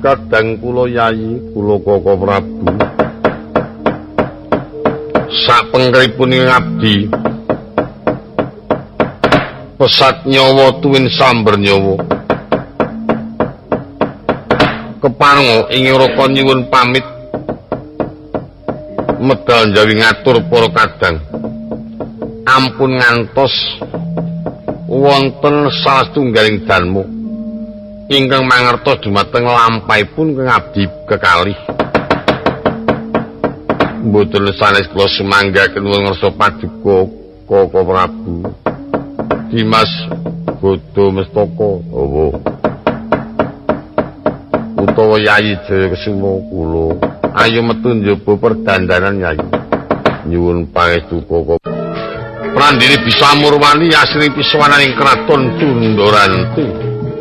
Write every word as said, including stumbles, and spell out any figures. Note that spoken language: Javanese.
Kadang kula Yayi, kula Koko Prabu. Sapengkeripun ngabdi. Pesat nyawa tuwin samber nyawa. Kepango ing raka nyuwun pamit. Medal njawi ngatur para kadang. Ampun ngantos wonten salah setunggaling danmu ingkang mangertos dumateng lampahipun ngabdi kekalih. Mboten sanes kula sumanggaken ngersa paduka Koko Prabu. Dimas Bodho Mestaka Hawa. Utawa Yayi Jayakesuma kula ayo metu njaba perdandanan Yayi. Nyuwun pangestu Koko. Prandini bisa murwani asring piswananing kraton Tundoranti.